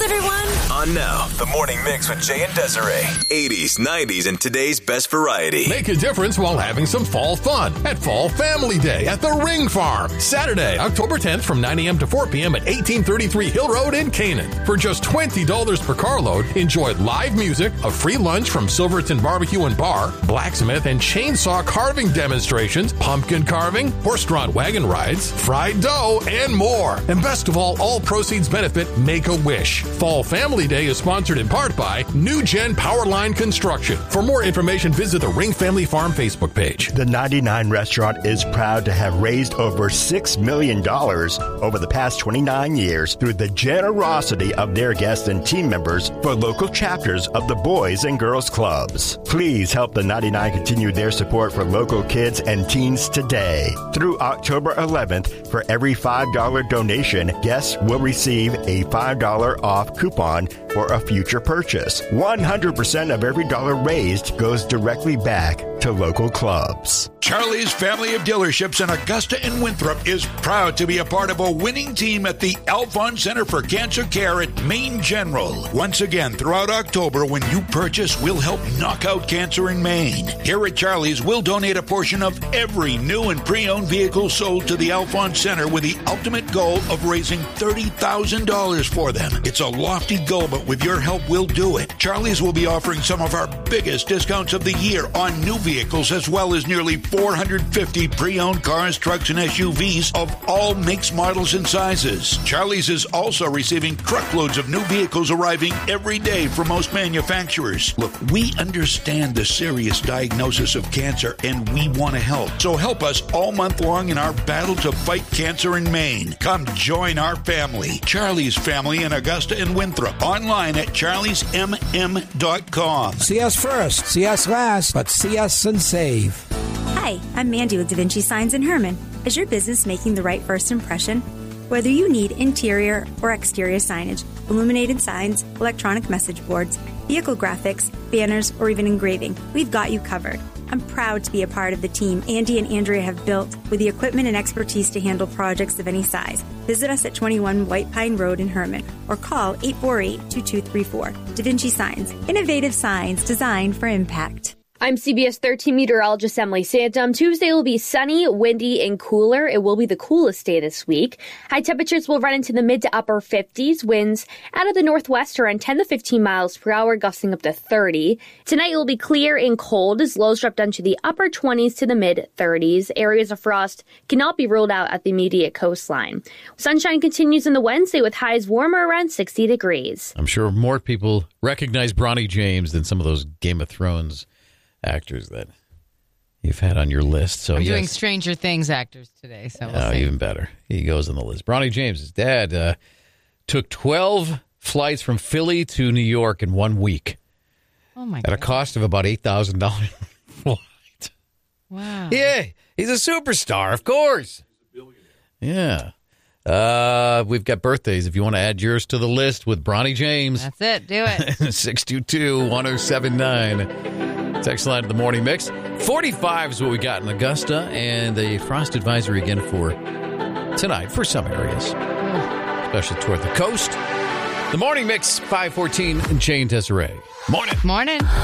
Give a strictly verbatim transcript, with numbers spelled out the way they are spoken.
everyone. On now, the Morning Mix with Jay and Desiree. eighties, nineties, and today's best variety. Make a difference while having some fall fun at Fall Family Day at the Ring Farm. Saturday, October tenth from nine a.m. to four p.m. at eighteen thirty-three Hill Road in Canaan. For just twenty dollars per carload, enjoy live music, a free lunch from Silverton Barbecue and Bar, blacksmith and chainsaw carving demonstrations, pumpkin carving, horse-drawn wagon rides, fried dough, and more. And best of all, all proceeds benefit Make-A-Wish. Fall Family Day is sponsored in part by New Gen Powerline Construction. For more information, visit the Ring Family Farm Facebook page. The ninety-nine Restaurant is proud to have raised over six million dollars over the past twenty-nine years through the generosity of their guests and team members for local chapters of the Boys and Girls Clubs. Please help the ninety-nine continue their support for local kids and teens today. Through October eleventh, for every five dollars donation, guests will receive a five dollars off coupon for a future purchase. one hundred percent of every dollar raised goes directly back to local clubs. Charlie's family of dealerships in Augusta and Winthrop is proud to be a part of a winning team at the Alphon Center for Cancer Care at Maine General. Once again, throughout October, when you purchase, we'll help knock out cancer in Maine. Here at Charlie's, we'll donate a portion of every new and pre-owned vehicle sold to the Alphon Center with the ultimate goal of raising thirty thousand dollars for them. It's a lofty goal, but with your help, we'll do it. Charlie's will be offering some of our biggest discounts of the year on new vehicles, as well as nearly four hundred fifty pre-owned cars, trucks, and S U Vs of all makes, models, and sizes. Charlie's is also receiving truckloads of new vehicles arriving every day from most manufacturers. Look, we understand the serious diagnosis of cancer, and we want to help. So help us all month long in our battle to fight cancer in Maine. Come join our family. Charlie's Family in Augusta and Winthrop. Online at charlies m m dot com. See us first, see us last, but see us and save. Hi, I'm Mandy with Da Vinci Signs in Herman. Is your business making the right first impression? Whether you need interior or exterior signage, illuminated signs, electronic message boards, vehicle graphics, banners, or even engraving, we've got you covered. I'm proud to be a part of the team Andy and Andrea have built with the equipment and expertise to handle projects of any size. Visit us at twenty-one White Pine Road in Herman or call eight four eight, two two three four. Da Vinci Signs, innovative signs designed for impact. I'm C B S thirteen meteorologist Emily Santum. Tuesday will be sunny, windy, and cooler. It will be the coolest day this week. High temperatures will run into the mid to upper fifties. Winds out of the northwest around ten to fifteen miles per hour, gusting up to thirty. Tonight it will be clear and cold as lows drop down to the upper twenties to the mid thirties. Areas of frost cannot be ruled out at the immediate coastline. Sunshine continues in the Wednesday with highs warmer around sixty degrees. I'm sure more people recognize Bronny James than some of those Game of Thrones actors that you've had on your list. So I'm yes. doing Stranger Things actors today, so we'll oh, see. Even better. He goes on the list. Bronny James, his dad, uh, took twelve flights from Philly to New York in one week. Oh, my At God. a cost of about eight thousand dollars flight. Wow. Yeah, he's a superstar, of course. Yeah. Uh, we've got birthdays. If you want to add yours to the list with Bronny James. That's it. Do it. six two two, one oh seven nine. Text line to the Morning Mix. forty-five is what we got in Augusta, and a frost advisory again for tonight for some areas, especially toward the coast. The Morning Mix, five fourteen, and Jay and Desiree. Morning. Morning.